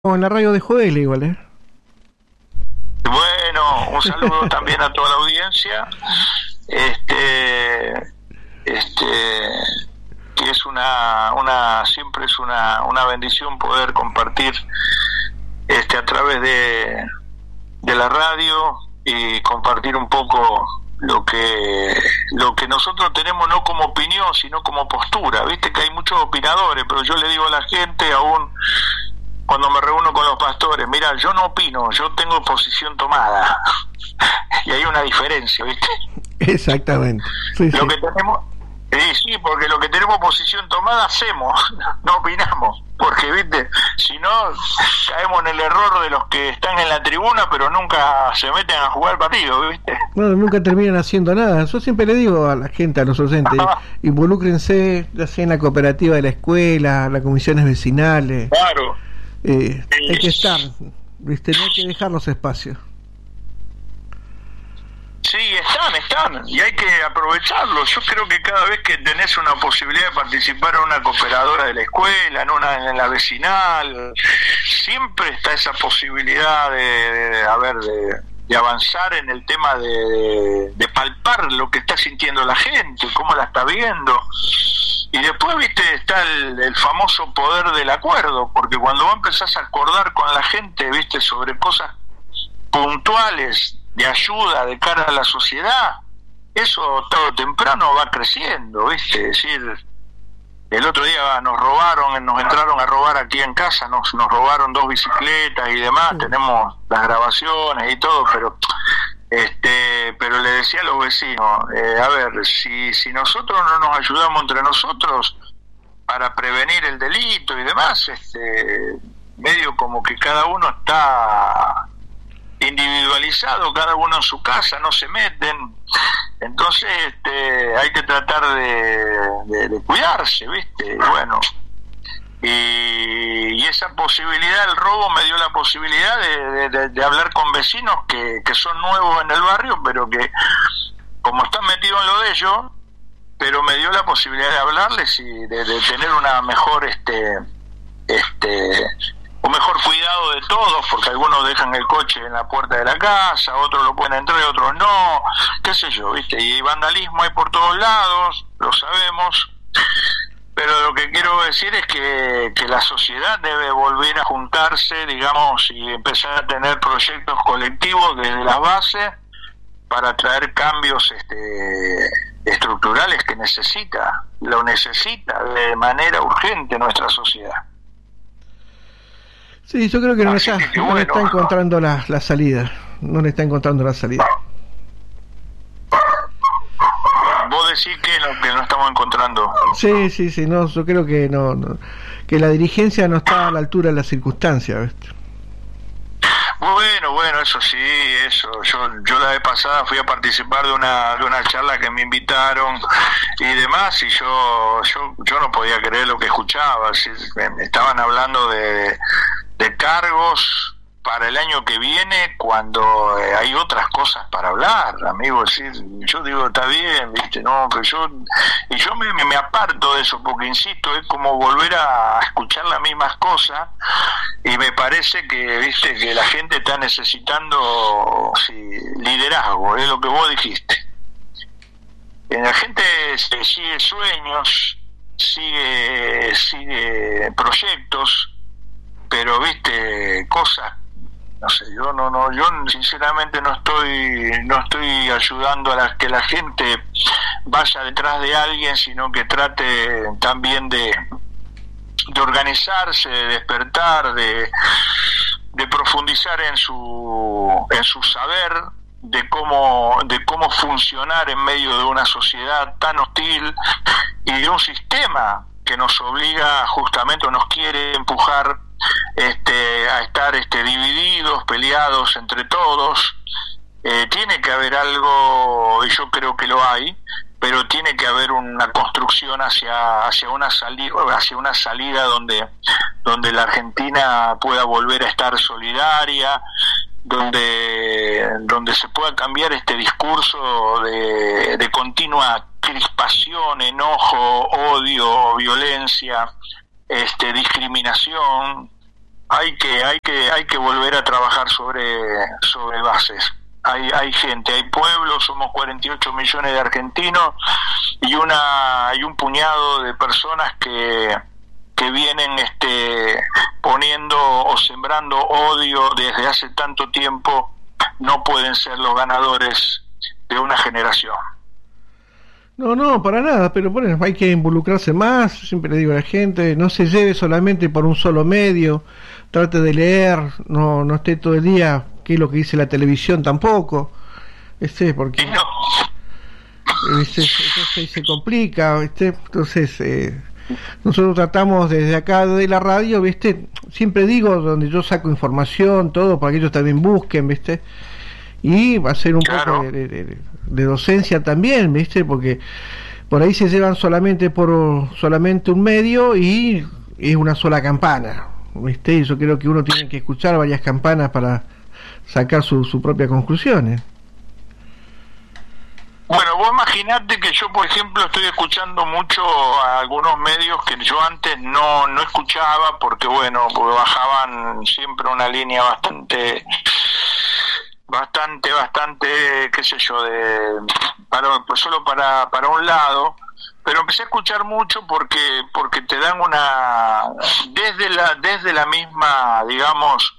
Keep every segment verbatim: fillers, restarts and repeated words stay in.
O en la radio de Joel igual, ¿eh? Bueno, un saludo también a toda la audiencia. Este, este, que es una, una, siempre es una, una bendición poder compartir, este, a través de, de la radio y compartir un poco lo que, lo que nosotros tenemos no como opinión, sino como postura. Viste que hay muchos opinadores, pero yo le digo a la gente aún, cuando me reúno con los pastores, mira, yo no opino, yo tengo posición tomada. Y hay una diferencia, ¿viste? Exactamente. Sí, lo sí. que tenemos, eh, sí, porque lo que tenemos posición tomada hacemos, no opinamos. Porque, ¿viste? Si no, caemos en el error de los que están en la tribuna, pero nunca se meten a jugar partido, ¿viste? No, nunca terminan haciendo nada. Yo siempre le digo a la gente, a los oyentes, involúcrense, ya sea en la cooperativa de la escuela, las comisiones vecinales. Claro. Eh, hay que estar, ¿viste? No hay que dejar los espacios. Sí, están, están, y hay que aprovecharlos. Yo creo que cada vez que tenés una posibilidad de participar en una cooperadora de la escuela, en una en la vecinal, siempre está esa posibilidad de, de, de a ver, de, de avanzar en el tema de, de palpar lo que está sintiendo la gente, cómo la está viendo. Y después, viste, está el, el famoso poder del acuerdo, porque cuando vos empezás a acordar con la gente, viste, sobre cosas puntuales de ayuda de cara a la sociedad, eso tarde o temprano va creciendo, viste. Es decir, el otro día nos robaron, nos entraron a robar aquí en casa, nos, nos robaron dos bicicletas y demás, tenemos las grabaciones y todo, pero este pero le decía a los vecinos, eh, a ver, si si nosotros no nos ayudamos entre nosotros para prevenir el delito y demás, este medio como que cada uno está individualizado, cada uno en su casa, no se meten. Entonces este hay que tratar de, de, de cuidarse, ¿viste? Bueno, y, y esa posibilidad, el robo me dio la posibilidad de, de, de hablar con vecinos que, que son nuevos en el barrio, pero que como están metidos en lo de ellos, pero me dio la posibilidad de hablarles y de, de tener una mejor este este un mejor cuidado de todos, porque algunos dejan el coche en la puerta de la casa, otros lo pueden entrar y otros no, qué sé yo, ¿viste? Y vandalismo hay por todos lados, lo sabemos, pero lo que quiero decir es que, que la sociedad debe volver a juntarse, digamos, y empezar a tener proyectos colectivos desde las bases para traer cambios este, estructurales que necesita, lo necesita de manera urgente nuestra sociedad. Sí, yo creo que no, Así está, que, no bueno, le está encontrando la, la salida. No le está encontrando la salida. Vos decís que lo que no estamos encontrando. Sí, sí, sí. No, yo creo que no, no que la dirigencia no está a la altura de las circunstancias, ¿viste? Bueno, bueno, eso sí, eso. Yo yo la vez pasada fui a participar de una de una charla que me invitaron y demás, y yo yo yo no podía creer lo que escuchaba. ¿Sí? Me estaban hablando de, de cargos para el año que viene, cuando eh, hay otras cosas para hablar, amigo. ¿Sí? Yo digo, está bien, viste, no, pero yo y yo me, me aparto de eso, porque insisto, es como volver a escuchar las mismas cosas, y me parece que, viste, que la gente está necesitando, sí, liderazgo, es lo que vos dijiste. La gente se sigue sueños, sigue sigue proyectos, pero, viste, cosas, no sé, yo no no yo sinceramente no estoy no estoy ayudando a la, que la gente vaya detrás de alguien, sino que trate también de de organizarse, de despertar, de de profundizar en su en su saber de cómo de cómo funcionar en medio de una sociedad tan hostil y de un sistema que nos obliga justamente, o nos quiere empujar este a estar este divididos, peleados entre todos. Eh, tiene que haber algo, y yo creo que lo hay, pero tiene que haber una construcción hacia hacia una salida hacia una salida donde donde la Argentina pueda volver a estar solidaria, donde donde se pueda cambiar este discurso de, de continua crispación, enojo, odio, violencia, este discriminación hay que hay que hay que volver a trabajar sobre sobre bases. Hay hay gente, hay pueblos, somos cuarenta y ocho millones de argentinos y una hay un puñado de personas que que vienen este poniendo o sembrando odio desde hace tanto tiempo. No pueden ser los ganadores de una generación. No, no, para nada, pero bueno, hay que involucrarse más, siempre le digo a la gente, no se lleve solamente por un solo medio, trate de leer, no no esté todo el día qué es lo que dice la televisión tampoco, este, porque no. este, se, se complica, este, entonces eh, nosotros tratamos desde acá de la radio, viste, siempre digo donde yo saco información, todo, para que ellos también busquen, viste, y va a ser un claro. poco de, de, de docencia también, viste, porque por ahí se llevan solamente por solamente un medio y es una sola campana, viste, y yo creo que uno tiene que escuchar varias campanas para sacar sus su propias conclusiones. Bueno, vos imaginate que yo, por ejemplo, estoy escuchando mucho a algunos medios que yo antes no no escuchaba porque, bueno, porque bajaban siempre una línea bastante bastante bastante qué sé yo de para pues solo para para un lado, pero empecé a escuchar mucho porque porque te dan una desde la desde la misma, digamos,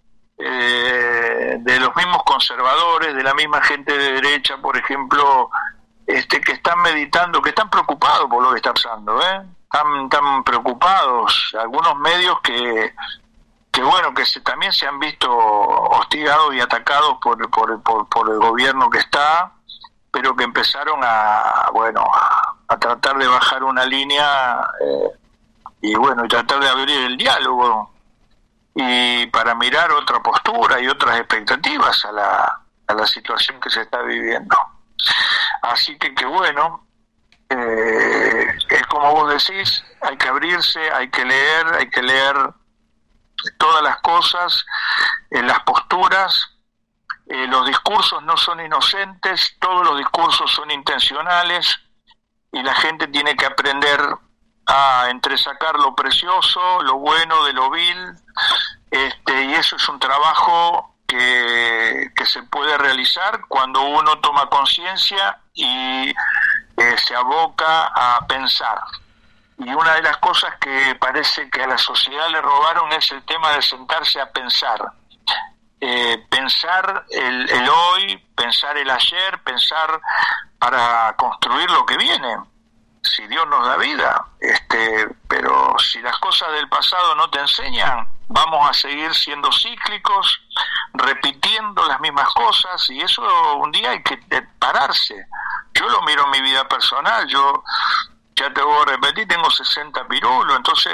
eh, de los mismos conservadores, de la misma gente de derecha, por ejemplo, este que están meditando, que están preocupados por lo que está pasando, ¿eh? Están, están preocupados, algunos medios que que bueno, que se, también se han visto hostigados y atacados por, por, por, por el gobierno que está, pero que empezaron a, bueno, a, a tratar de bajar una línea eh, y bueno, y tratar de abrir el diálogo y para mirar otra postura y otras expectativas a la, a la situación que se está viviendo. Así que, que bueno, eh, es como vos decís, hay que abrirse, hay que leer, hay que leer todas las cosas, eh, las posturas, eh, los discursos no son inocentes, todos los discursos son intencionales y la gente tiene que aprender a entresacar lo precioso, lo bueno de lo vil, este, y eso es un trabajo que, que se puede realizar cuando uno toma conciencia y eh, se aboca a pensar. Y una de las cosas que parece que a la sociedad le robaron es el tema de sentarse a pensar. Eh, pensar el, el hoy, pensar el ayer, pensar para construir lo que viene, si Dios nos da vida. Este, pero si las cosas del pasado no te enseñan, vamos a seguir siendo cíclicos, repitiendo las mismas cosas, y eso un día hay que pararse. Yo lo miro en mi vida personal, yo... Ya te voy a repetir, tengo sesenta pirulos, entonces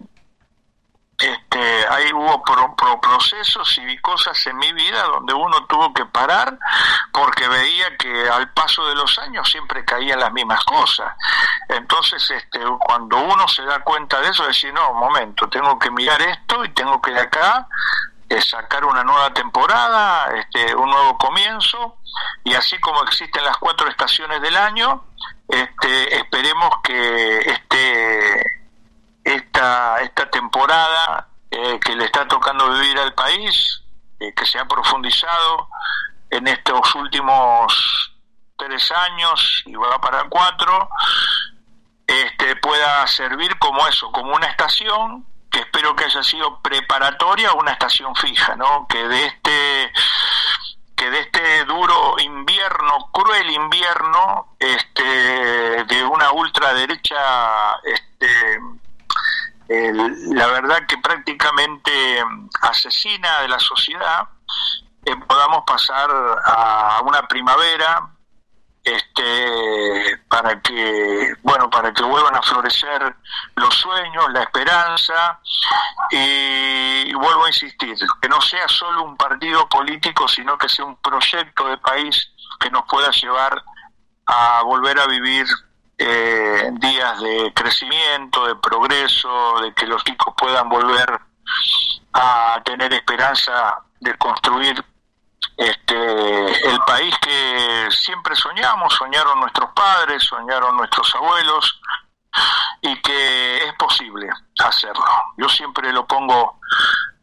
este, ahí hubo pro, pro procesos y cosas en mi vida donde uno tuvo que parar porque veía que al paso de los años siempre caían las mismas cosas. Entonces este, cuando uno se da cuenta de eso, decir, no, un momento, tengo que mirar esto y tengo que de acá eh, sacar una nueva temporada, este, un nuevo comienzo, y así como existen las cuatro estaciones del año, Este, esperemos que este esta esta temporada eh, que le está tocando vivir al país, eh, que se ha profundizado en estos últimos tres años y va para cuatro, este pueda servir como eso, como una estación que espero que haya sido preparatoria a una estación fija, ¿no? Que de este que de este duro invierno, cruel invierno, este, de una ultraderecha, este, el, la verdad que prácticamente asesina de la sociedad, eh, podamos pasar a una primavera, este, para que, bueno, para que vuelvan a florecer los sueños, la esperanza, y, y vuelvo a insistir, que no sea solo un partido político, sino que sea un proyecto de país que nos pueda llevar a volver a vivir eh, días de crecimiento, de progreso, de que los chicos puedan volver a tener esperanza de construir este el país que siempre soñamos, soñaron nuestros padres, soñaron nuestros abuelos, y que es posible hacerlo. Yo siempre lo pongo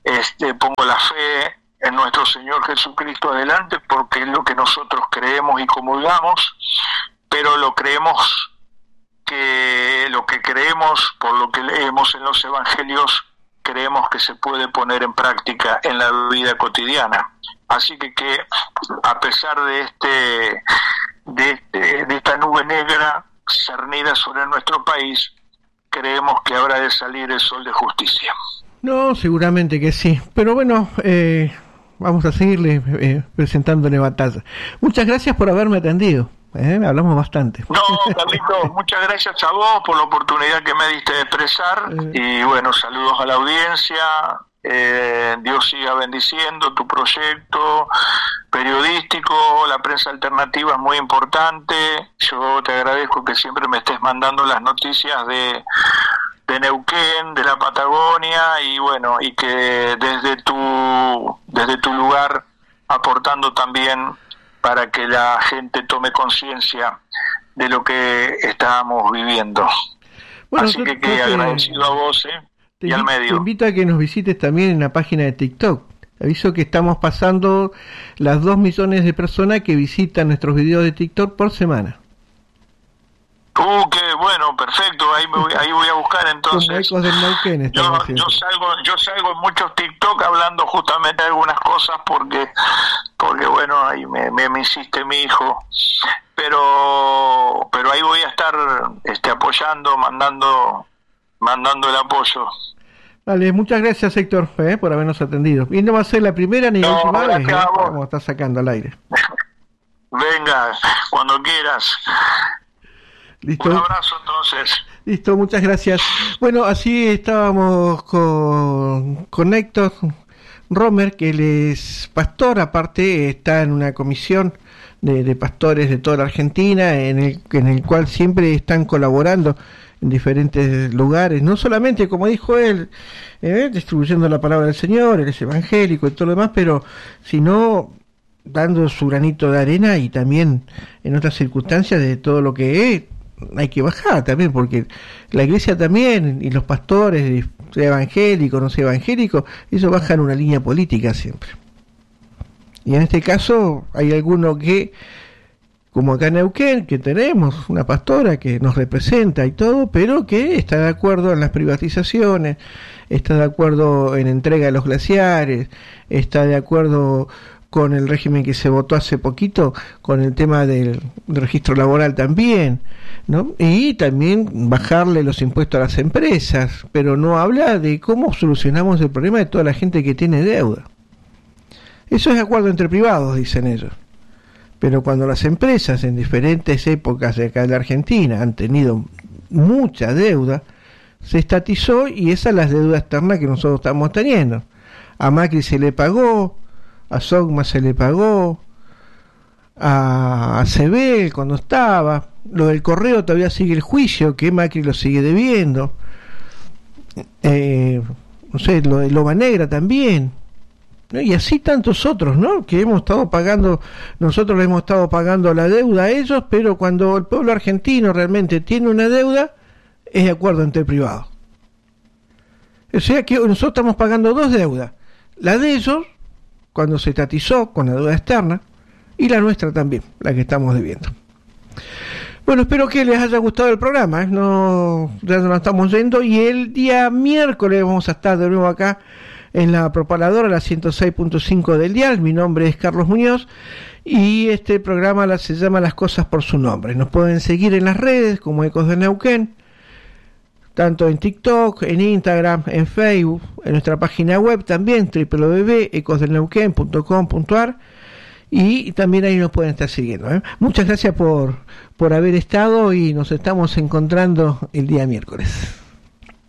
este, pongo la fe en nuestro Señor Jesucristo adelante, porque es lo que nosotros creemos y comulgamos, pero lo creemos que lo que creemos, por lo que leemos en los evangelios, creemos que se puede poner en práctica en la vida cotidiana. Así que, que a pesar de este, de este de esta nube negra cernida sobre nuestro país, creemos que habrá de salir el sol de justicia. No, seguramente que sí, pero bueno, eh, vamos a seguirle eh, presentándole batalla. Muchas gracias por haberme atendido. ¿Eh? Hablamos bastante. No, Carlito, muchas gracias a vos por la oportunidad que me diste de expresar, eh. y bueno, saludos a la audiencia, eh, Dios siga bendiciendo tu proyecto periodístico, la prensa alternativa es muy importante, yo te agradezco que siempre me estés mandando las noticias de, de Neuquén, de la Patagonia, y bueno, y que desde tu, desde tu lugar aportando también para que la gente tome conciencia de lo que estamos viviendo. Bueno, Así que quedé agradecido a vos eh, y al medio. Te invito a que nos visites también en la página de TikTok. Aviso que estamos pasando las dos millones de personas que visitan nuestros videos de TikTok por semana. Uh, qué bueno, perfecto, ahí, me voy, ahí voy a buscar entonces. Como Ecos del Neuquén, yo, yo salgo yo salgo en muchos TikTok hablando justamente de algunas cosas porque, porque bueno, ahí me, me, me insiste mi hijo, pero pero ahí voy a estar este apoyando, mandando mandando el apoyo. Vale, muchas gracias, Héctor, eh, por habernos atendido. Y no va a ser la primera ni la no, última vez, eh, como está sacando al aire. Venga, cuando quieras. ¿Listo? Un abrazo entonces. Listo, muchas gracias. Bueno, así estábamos con, con Héctor Romer, que él es pastor, aparte está en una comisión de, de pastores de toda la Argentina, en el, en el cual siempre están colaborando en diferentes lugares, no solamente, como dijo él, eh, distribuyendo la palabra del Señor, él es evangélico y todo lo demás, pero sino dando su granito de arena y también en otras circunstancias de todo lo que es. Hay que bajar también, porque la iglesia también, y los pastores, sea evangélico, no sea evangélico, eso baja en una línea política siempre. Y en este caso hay alguno que, como acá en Neuquén, que tenemos una pastora que nos representa y todo, pero que está de acuerdo en las privatizaciones, está de acuerdo en entrega de los glaciares, está de acuerdo con el régimen que se votó hace poquito, con el tema del, del registro laboral también, ¿no? Y también bajarle los impuestos a las empresas, pero no habla de cómo solucionamos el problema de toda la gente que tiene deuda. Eso es acuerdo entre privados, dicen ellos. Pero cuando las empresas en diferentes épocas de acá de la Argentina han tenido mucha deuda, se estatizó y esa es la deuda externa que nosotros estamos teniendo. A Macri se le pagó, a Sogma se le pagó, a Acebel cuando estaba, lo del correo todavía sigue el juicio, que Macri lo sigue debiendo, eh, no sé, lo de Loma Negra también, ¿no? Y así tantos otros, ¿no? Que hemos estado pagando, nosotros le hemos estado pagando la deuda a ellos, pero cuando el pueblo argentino realmente tiene una deuda, es de acuerdo entre privados. O sea que nosotros estamos pagando dos deudas, la de ellos, cuando se estatizó con la deuda externa, y la nuestra también, la que estamos debiendo. Bueno, espero que les haya gustado el programa, ¿eh? No, ya nos estamos yendo, y el día miércoles vamos a estar de nuevo acá en la propaladora, la ciento seis punto cinco del dial. Mi nombre es Carlos Muñoz, y este programa se llama Las Cosas por su Nombre. Nos pueden seguir en las redes como Ecos de Neuquén, tanto en TikTok, en Instagram, en Facebook, en nuestra página web también, doble u doble u doble u punto ecos del neuquén punto com punto a r, y también ahí nos pueden estar siguiendo, ¿eh? Muchas gracias por, por haber estado, y nos estamos encontrando el día miércoles.